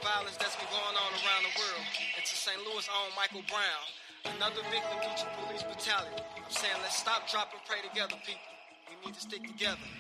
violence that's been going on around the world. And to St. Louis' own Michael Brown, another victim due to police brutality. I'm saying let's stop, drop, and pray together, people. We need to stick together.